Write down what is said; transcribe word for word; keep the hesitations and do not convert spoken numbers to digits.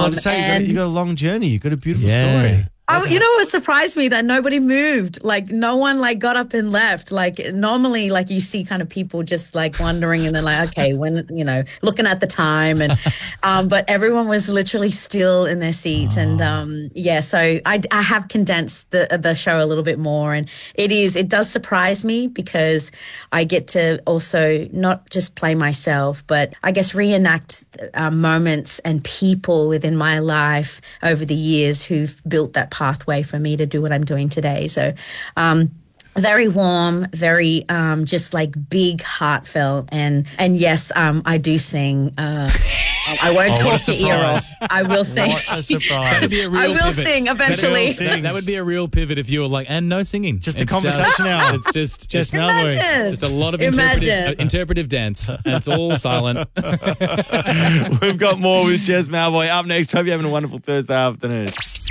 about to say, you got, and you got a long journey. You got a beautiful Yeah. story. I, you know what surprised me? That nobody moved. Like no one like got up and left. Like normally, like you see kind of people just like wondering and then like, okay, when, you know, looking at the time and, um, but everyone was literally still in their seats. Oh. And, um, yeah, so I, I have condensed the, the show a little bit more, and it is, it does surprise me because I get to also not just play myself, but I guess reenact uh, moments and people within my life over the years who've built that pathway for me to do what I'm doing today. So um, very warm, very um, just like big, heartfelt. And and yes, um, I do sing. Uh, I won't oh, talk your ear off. I will sing. What a surprise. That'd be a real I will pivot. sing eventually. That, that would be a real pivot if you were like, and no singing. Just the It's conversation hour. It's just, Jess just, Mauboy. Imagine. just a lot of interpretive, Imagine. uh, interpretive dance. And it's all silent. We've got more with Jess Mauboy up next. Hope you're having a wonderful Thursday afternoon.